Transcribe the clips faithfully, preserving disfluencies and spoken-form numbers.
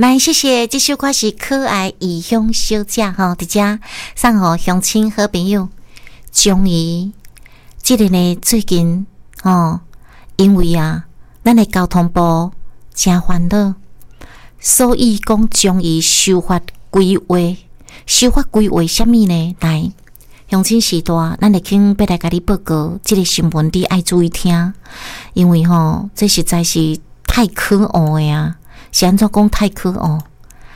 来，谢谢这首歌是可爱异乡小姐吼，伫遮送互乡亲好朋友。终于，即个呢最近哦，因为啊，咱的交通部真烦恼，所以讲将伊修法规划，修法规划什么呢？来，乡亲时代，咱会请要来甲你报告，即个新闻你爱注意听，因为吼，这实在是太可恶的啊！是安怎讲太可恶？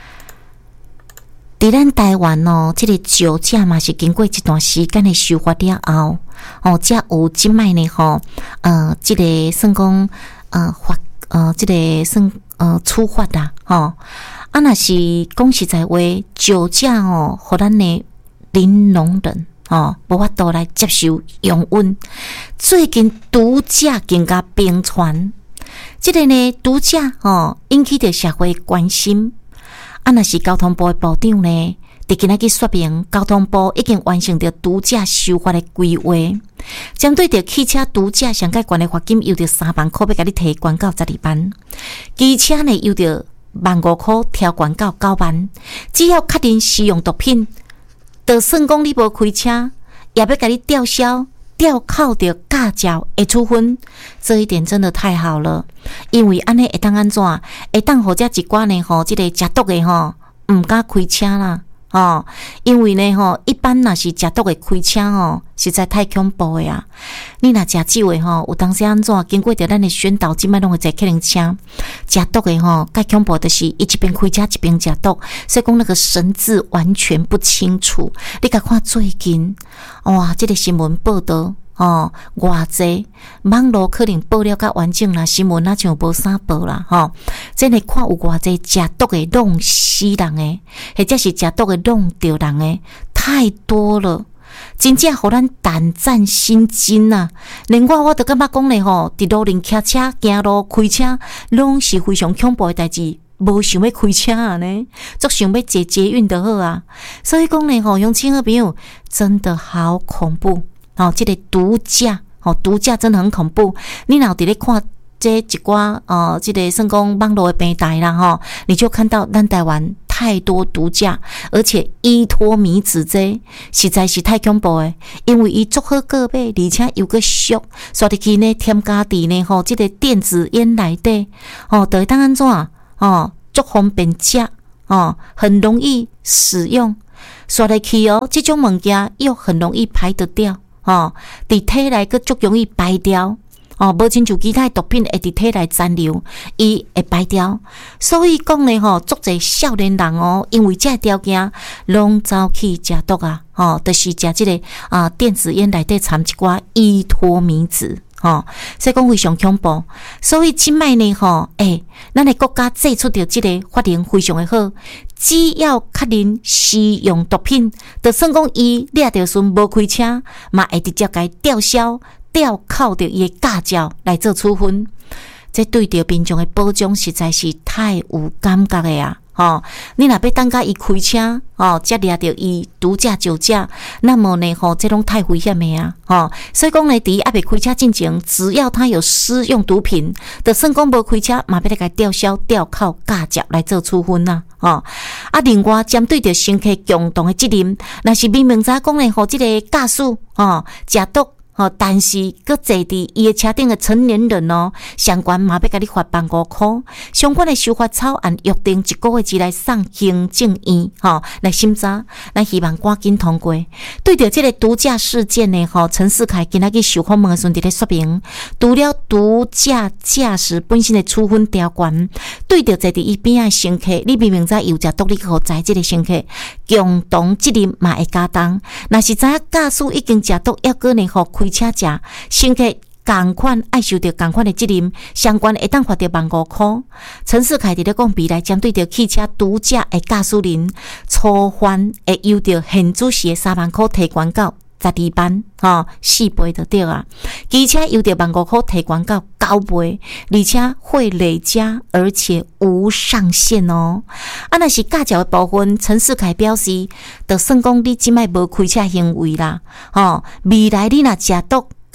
伫咱台湾哦，即、这个酒驾嘛是经过一段时间的修法了后，哦，才有即摆呢吼，呃，即、这个算讲呃法呃，即、这个算呃处罚啦，吼、哦。啊，若是讲实在话，酒驾哦，互咱的零容忍哦，无法度来接受用温。最近毒驾更加频传。这个呢，毒驾哦，引起着社会关心。啊，若是交通部的部长呢，伫今仔日说明，交通部已经完成着毒驾修法的规划，针对着汽车毒驾上盖悬的罚金，由着三万块要甲你提悬到十二万；机车呢，由着万五块调悬到九万。只要确定使用毒品，就算讲你无开车，也要甲你吊销。吊扣着驾照会处分，这一点真的太好了，因为安尼会当安怎？会当互遮一寡呢吼，即、这个食毒的吼，毋敢开车啦，吼、哦，因为呢吼，一般若是食毒的开车吼，实在太恐怖的啊！你若食酒的吼，有当时安怎？经过着咱的宣导，即摆拢会坐客人车，食毒的吼，介恐怖的是，伊一边开车一边食毒，所以讲那个神志完全不清楚。你甲看最近，哇，这个新闻报道。哦，偌济网络可能报了较完整啦，新闻那像无啥报啦，吼、哦。真诶看有偌济食毒诶弄死人诶，或者是食毒诶弄着人诶，太多了，真正互咱胆战心惊啊！连我我都感觉讲咧吼，伫路边骑车、行路开车，拢是非常恐怖诶代志。无想要开车啊呢，足想要坐捷运就好啊。所以讲咧吼，乡亲好朋友真的好恐怖。哦，这个毒驾，哦，毒驾真的很恐怖。你若伫咧看这一寡，呃，这个算讲网络的平台啦，吼，你就看到咱台湾太多毒驾，而且依托迷子这实在是太恐怖诶。因为伊足好个买，而且又个俗，刷入去呢添加伫呢吼，这个电子烟内底，哦，就会当安怎哦，足方便食，哦，很容易使用，刷入去哦，这种物件又很容易排得掉。哦，伫体内个足容易排掉，哦，无亲像其他毒品会伫体内残留，伊会排掉。所以讲咧吼，足侪少年人哦，因为这条件，拢走去食毒啊，哦，就是食即个啊电子烟内底掺一寡依托迷子。哦，所以讲非常恐怖，所以即摆呢，吼，诶，咱的国家制出着即个法令非常的好，只要确认使用毒品，就算讲伊掠着顺无开车，嘛会直接甲吊销、吊扣着伊的驾照来做处分。这对着民众的保障实在是太有感觉的啊！哦，你若要等甲伊开车，哦，才掠着伊毒驾酒驾，那么呢，吼、哦，这拢太危险的啊！哦，所以讲呢，伫还未开车进前，只要他有施用毒品，就算讲无开车，嘛要来甲吊销、吊扣驾照来做处分呐！哦，啊，另外针对着乘客共同的责任，若是明明知讲呢，吼、哦，即、这个驾驶哦，食毒。哦，但是佮坐伫伊诶车顶诶成年人哦，相关嘛要甲你罚万五箍。相关诶修法草案约定一个月之内送行政院吼、哦、来审查，咱希望赶紧通过。对着即个毒驾事件呢，吼、哦，陈世凯今仔日受访问诶时阵伫咧说明，除了毒驾驾驶本身诶处分条款，对着坐伫伊边仔乘客，你明明知有食毒，你互知即个乘客共同责任嘛会加重。若是知影驾驶已经食毒，抑个呢互开车者乘客同款爱受到同款的责任，相关会当罚到万五箍。陈世凯伫咧讲，未来针对着汽车毒驾的驾驶人，初犯会由着现主时的三万箍提悬到十二万，吼、哦、四倍就对啊。机车由着万五箍提悬到九倍，而且会累加，而且无上限哦。啊，若是驾照的部分，陈世凯表示，就算讲你即摆无开车行为啦，吼、哦，未来你若食毒。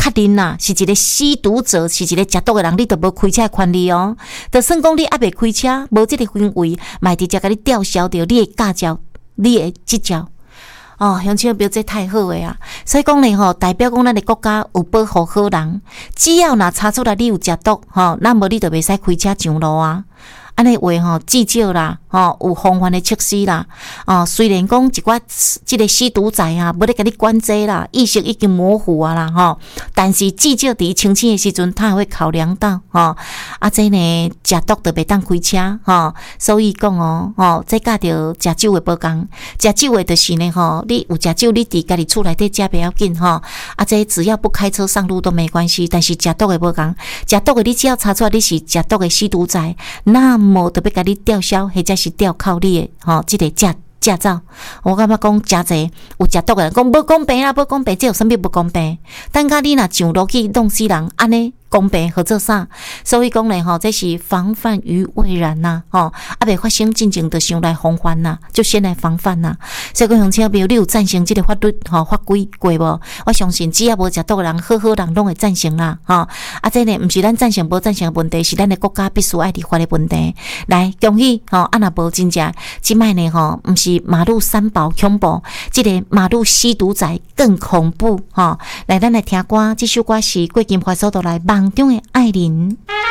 确认啦，是一个吸毒者，是一个食毒的人，你都无开车的权利哦。就算讲你还未开车，无这个行为，嘛直接甲你吊销掉你的驾照，你的执照。哦，乡亲表这太好诶啊！所以讲咧吼，代表讲咱的国家有保护好人，只要若查出来你有食毒，吼，那无你就袂使开车上路啊。安尼话吼，至少啦，吼有防范的措施啦。哦，虽然讲一寡即个吸毒仔啊，无咧甲你管制啦，意识已经模糊啊啦，吼。但是至少伫清醒的时阵，他会考量到，吼啊，这呢食毒就袂当开车，吼。所以讲哦，吼，这甲着食酒的无共，食酒的就是呢，吼，你有食酒，你伫家己厝内底食袂要紧，吼。啊，这只要不开车上路都没关系，但是食毒的无共，食毒的你只要查出来你是食毒的吸毒仔，那无特别甲你吊销，或者是吊扣你的吼，即、这个驾驾照。我感觉讲真侪有食毒的人讲无公平啦，无公平，这有啥物不公平？等下你若上路去弄死人，安尼公平合做啥？所以讲咧吼，这是防范于未然呐，吼，啊未发生进前就想来防范呐，就先来防范呐。所以讲乡亲朋友，你有赞成这个法律吼法规过无？我相信只要无食毒的人，好好人拢会赞成啦，吼。啊，这呢毋是咱赞成无赞成的问题，是咱的国家必须爱立法的问题。来，恭喜吼，啊若无真正，即摆呢吼，毋是马路三宝恐怖，这个马路吸毒仔更恐怖吼。来，咱来听歌，这首歌是过金花所带来梦中的爱人。